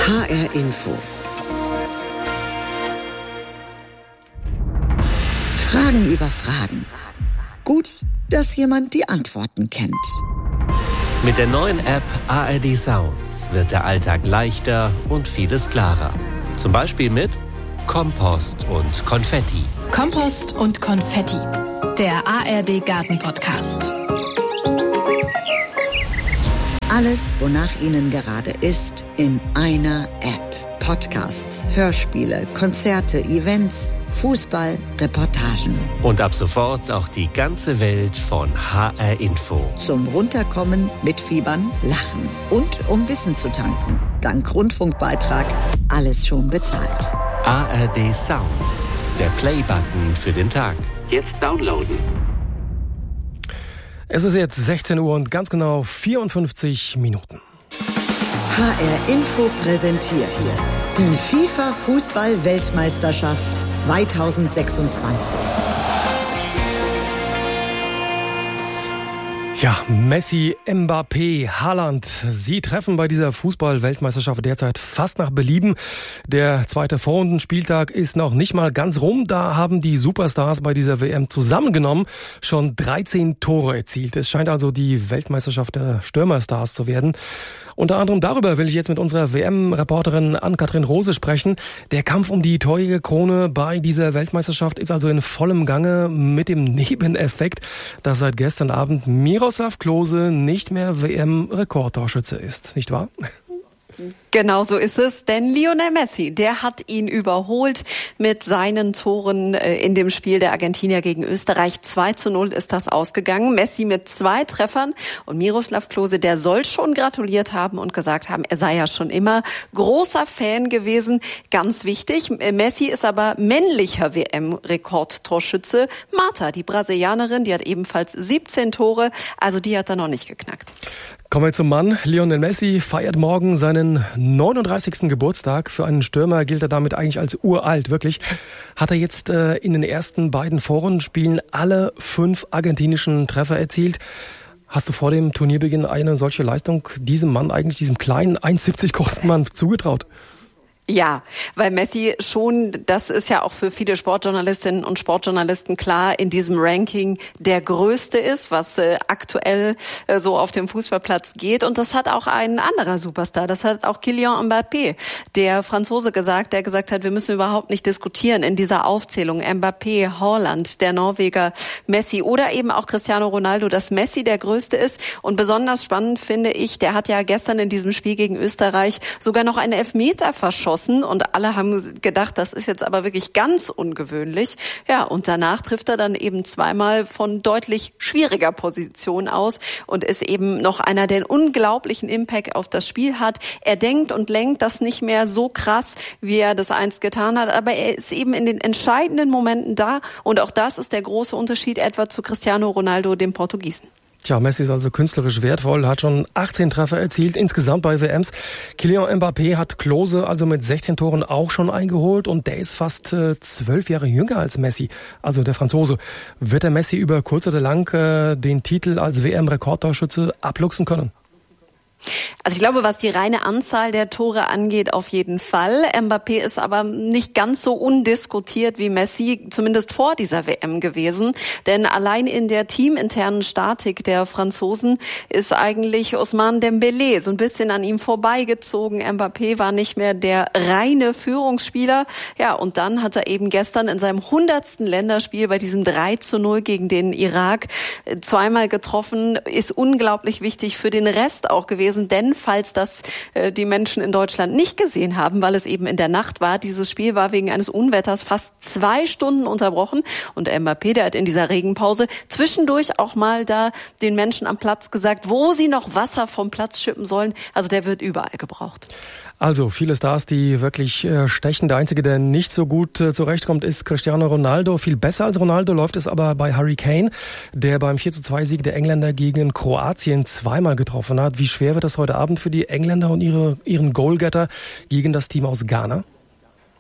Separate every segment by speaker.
Speaker 1: HR Info. Fragen über Fragen. Gut, dass jemand die Antworten kennt.
Speaker 2: Mit der neuen App ARD Sounds wird der Alltag leichter und vieles klarer. Zum Beispiel mit Kompost und Konfetti.
Speaker 3: Kompost und Konfetti, der ARD Garten-Podcast.
Speaker 1: Alles, wonach Ihnen gerade ist, in einer App. Podcasts, Hörspiele, Konzerte, Events, Fußball, Reportagen.
Speaker 2: Und ab sofort auch die ganze Welt von HR Info.
Speaker 1: Zum Runterkommen, mitfiebern, lachen und um Wissen zu tanken. Dank Rundfunkbeitrag alles schon bezahlt.
Speaker 2: ARD Sounds, der Play-Button für den Tag. Jetzt downloaden.
Speaker 4: Es ist jetzt 16 Uhr und ganz genau 54 Minuten.
Speaker 1: HR Info präsentiert die FIFA-Fußball-Weltmeisterschaft 2026.
Speaker 4: Ja, Messi, Mbappé, Haaland, sie treffen bei dieser Fußball-Weltmeisterschaft derzeit fast nach Belieben. Der zweite Vorrundenspieltag ist noch nicht mal ganz rum. Da haben die Superstars bei dieser WM zusammengenommen schon 13 Tore erzielt. Es scheint also die Weltmeisterschaft der Stürmerstars zu werden. Unter anderem darüber will ich jetzt mit unserer WM-Reporterin Ann-Kathrin Rose sprechen. Der Kampf um die Torjägerkrone bei dieser Weltmeisterschaft ist also in vollem Gange mit dem Nebeneffekt, dass seit gestern Abend Miroslav Klose nicht mehr WM-Rekordtorschütze ist, nicht wahr?
Speaker 5: Genau so ist es, denn Lionel Messi, der hat ihn überholt mit seinen Toren in dem Spiel der Argentinier gegen Österreich. 2:0 ist das ausgegangen. Messi mit 2 Treffern und Miroslav Klose, der soll schon gratuliert haben und gesagt haben, er sei ja schon immer großer Fan gewesen. Ganz wichtig, Messi ist aber männlicher WM-Rekordtorschütze. Marta, die Brasilianerin, die hat ebenfalls 17 Tore, also die hat er noch nicht geknackt.
Speaker 4: Kommen wir zum Mann. Lionel Messi feiert morgen seinen 39. Geburtstag. Für einen Stürmer gilt er damit eigentlich als uralt, wirklich. Hat er jetzt in den ersten beiden Vorrundenspielen alle 5 argentinischen Treffer erzielt. Hast du vor dem Turnierbeginn eine solche Leistung diesem Mann eigentlich, diesem kleinen 1,70 großen Mann zugetraut?
Speaker 5: Ja, weil Messi schon, das ist ja auch für viele Sportjournalistinnen und Sportjournalisten klar, in diesem Ranking der Größte ist, was aktuell so auf dem Fußballplatz geht. Und das hat auch ein anderer Superstar, das hat auch Kylian Mbappé, der Franzose der gesagt hat, wir müssen überhaupt nicht diskutieren in dieser Aufzählung. Mbappé, Haaland, der Norweger, Messi oder eben auch Cristiano Ronaldo, dass Messi der Größte ist. Und besonders spannend finde ich, der hat ja gestern in diesem Spiel gegen Österreich sogar noch einen Elfmeter verschossen. Und alle haben gedacht, das ist jetzt aber wirklich ganz ungewöhnlich. Ja, und danach trifft er dann eben zweimal von deutlich schwieriger Position aus und ist eben noch einer, der einen unglaublichen Impact auf das Spiel hat. Er denkt und lenkt das nicht mehr so krass, wie er das einst getan hat, aber er ist eben in den entscheidenden Momenten da. Und auch das ist der große Unterschied etwa zu Cristiano Ronaldo, dem Portugiesen.
Speaker 4: Tja, Messi ist also künstlerisch wertvoll, hat schon 18 Treffer erzielt insgesamt bei WMs. Kylian Mbappé hat Klose also mit 16 Toren auch schon eingeholt und der ist fast 12 Jahre jünger als Messi, also der Franzose. Wird der Messi über kurz oder lang den Titel als WM-Rekordtorschütze abluchsen können?
Speaker 5: Also ich glaube, was die reine Anzahl der Tore angeht, auf jeden Fall. Mbappé ist aber nicht ganz so undiskutiert wie Messi, zumindest vor dieser WM gewesen. Denn allein in der teaminternen Statik der Franzosen ist eigentlich Ousmane Dembélé so ein bisschen an ihm vorbeigezogen. Mbappé war nicht mehr der reine Führungsspieler. Ja, und dann hat er eben gestern in seinem 100. Länderspiel bei diesem 3:0 gegen den Irak zweimal getroffen. Ist unglaublich wichtig für den Rest auch gewesen. Denn falls das die Menschen in Deutschland nicht gesehen haben, weil es eben in der Nacht war, dieses Spiel war wegen eines Unwetters fast 2 Stunden unterbrochen. Und Mbappé, der hat in dieser Regenpause zwischendurch auch mal da den Menschen am Platz gesagt, wo sie noch Wasser vom Platz schippen sollen. Also der wird überall gebraucht.
Speaker 4: Also viele Stars, die wirklich stechen. Der Einzige, der nicht so gut zurechtkommt, ist Cristiano Ronaldo. Viel besser als Ronaldo läuft es aber bei Harry Kane, der beim 4:2-Sieg der Engländer gegen Kroatien zweimal getroffen hat. Wie schwer wird das heute Abend für die Engländer und ihren Goalgetter gegen das Team aus Ghana?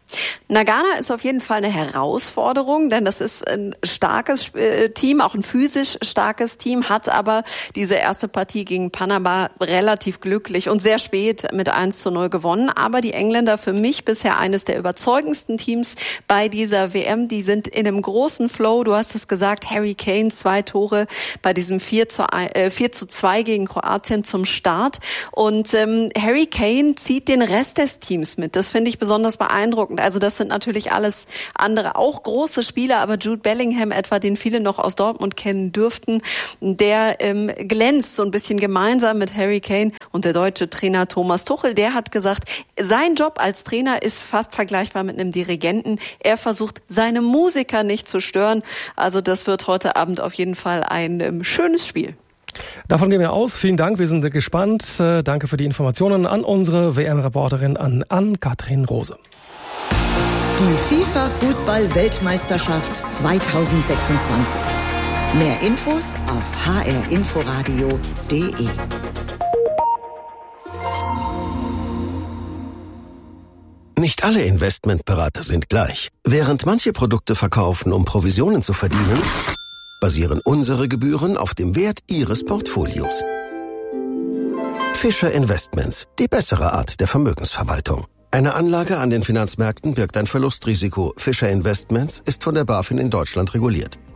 Speaker 5: Ghana ist auf jeden Fall eine Herausforderung, denn das ist ein starkes Team, auch ein physisch starkes Team, hat aber diese erste Partie gegen Panama relativ glücklich und sehr spät mit 1:0 gewonnen. Aber die Engländer für mich bisher eines der überzeugendsten Teams bei dieser WM. Die sind in einem großen Flow. Du hast es gesagt, Harry Kane 2 Tore bei diesem 4:2 gegen Kroatien zum Start. Und Harry Kane zieht den Rest des Teams mit. Das finde ich besonders beeindruckend. Also das sind natürlich alles andere, auch große Spieler, aber Jude Bellingham etwa, den viele noch aus Dortmund kennen dürften, der glänzt so ein bisschen gemeinsam mit Harry Kane. Und der deutsche Trainer Thomas Tuchel, der hat gesagt, sein Job als Trainer ist fast vergleichbar mit einem Dirigenten. Er versucht, seine Musiker nicht zu stören. Also das wird heute Abend auf jeden Fall ein schönes Spiel.
Speaker 4: Davon gehen wir aus. Vielen Dank, wir sind gespannt. Danke für die Informationen an unsere WM-Reporterin Ann-Kathrin Rose.
Speaker 1: Die FIFA-Fußball-Weltmeisterschaft 2026. Mehr Infos auf hrinforadio.de.
Speaker 6: Nicht alle Investmentberater sind gleich. Während manche Produkte verkaufen, um Provisionen zu verdienen, basieren unsere Gebühren auf dem Wert Ihres Portfolios. Fischer Investments, die bessere Art der Vermögensverwaltung. Eine Anlage an den Finanzmärkten birgt ein Verlustrisiko. Fischer Investments ist von der BaFin in Deutschland reguliert.